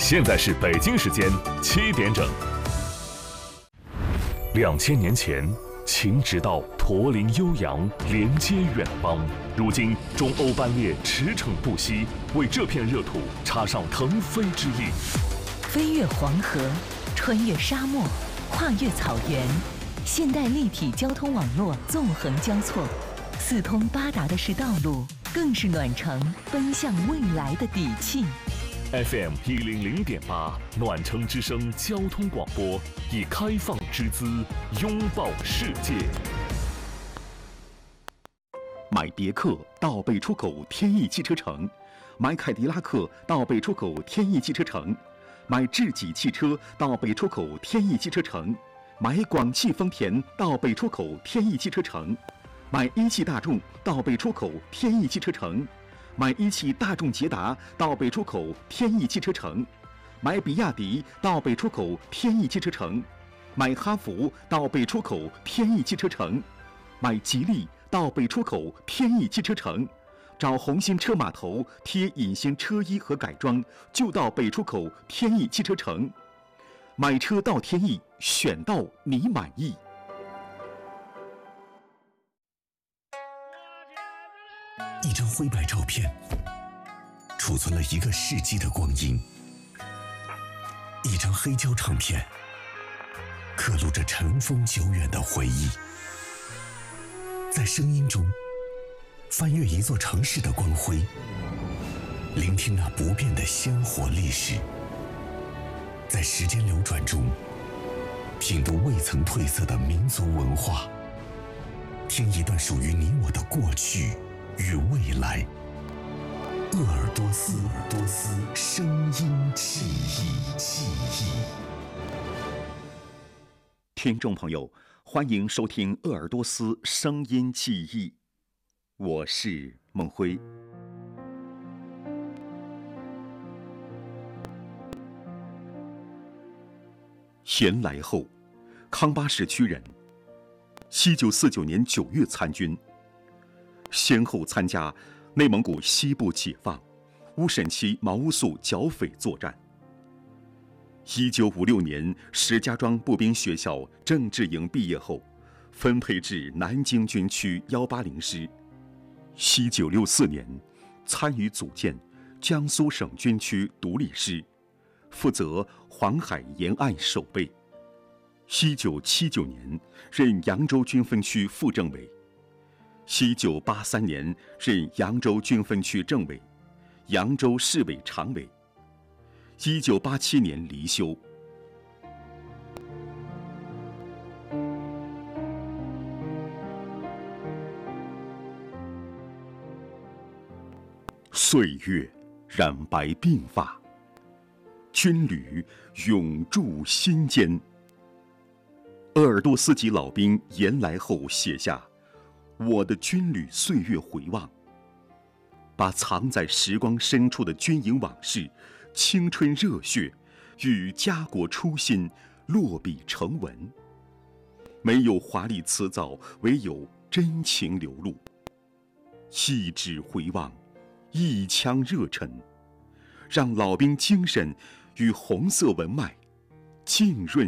现在是北京时间7点整。2000年前，秦直道驼铃悠扬，连接远邦。如今，中欧班列驰骋不息，为这片热土插上腾飞之翼。 飞越黄河，穿越沙漠，跨越草原，现代立体交通网络纵横交错，四通八达的是道路，更是暖城奔向未来的底气。 FM 100.8暖城之声交通广播，以开放之姿拥抱世界。 买别克到北出口天翼汽车城，买凯迪拉克到北出口天翼汽车城，买智己汽车到北出口天翼汽车城，买广汽丰田到北出口天翼汽车城，买一汽大众到北出口天翼汽车城，买一汽大众捷达到北出口天翼汽车城，买比亚迪到北出口天翼汽车城，买哈弗到北出口天翼汽车城，买吉利到北出口天翼汽车城，找红星车码头贴隐形车衣和改装，就到北出口天翼汽车城。买车到天翼，选到你满意。 一张灰白照片，储存了1个世纪的光阴；一张黑胶唱片，刻录着尘封久远的回忆。在声音中，翻阅一座城市的光辉，聆听那不变的鲜活历史。在时间流转中，品读未曾褪色的民族文化，听一段属于你我的过去与未来。鄂尔多斯声音记忆。 听众朋友，欢迎收听鄂尔多斯声音记忆，我是孟辉。闲来后，康巴市区人，1949年9月参军，先后参加内蒙古西部解放、乌审期毛乌素剿匪作战。1956年石家庄步兵学校政治营毕业后，分配至南京军区180师。1964年参与组建江苏省军区独立师，负责黄海沿岸守备。1979年任扬州军分区副政委。1983年任扬州军分区政委、扬州市委常委。1987年离休。岁月染白鬓发，军旅永驻心间。鄂尔多斯籍老兵延来后写下我的军旅岁月回望，把藏在时光深处的军营往事、青春热血与家国初心落笔成文。没有华丽辞藻，唯有真情流露。细致回望，一腔热忱，让老兵精神与红色文脉浸润